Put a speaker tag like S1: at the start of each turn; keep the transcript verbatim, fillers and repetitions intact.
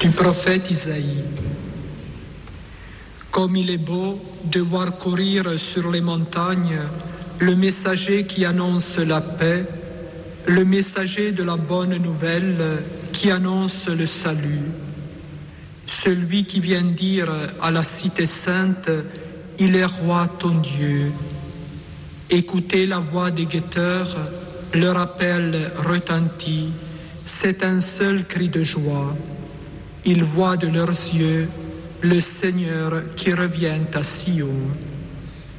S1: Du prophète Isaïe. Comme il est beau de voir courir sur les montagnes le messager qui annonce la paix, le messager de la bonne nouvelle qui annonce le salut. Celui qui vient dire à la cité sainte, il est roi ton Dieu. Écoutez la voix des guetteurs, leur appel retentit, c'est un seul cri de joie. Ils voient de leurs yeux le Seigneur qui revient à Sion.